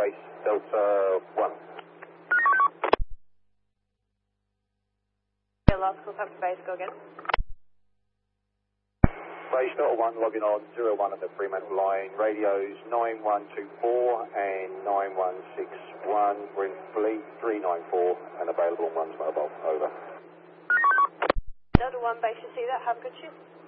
base Delta 1. Yeah, last call, up to base, go again. Base Delta 1 logging on 01 at the Fremantle line. Radios 9124 and 9161. We're in fleet 394 and available on one's mobile. Over. Delta 1 base, you see that? Have a good shift.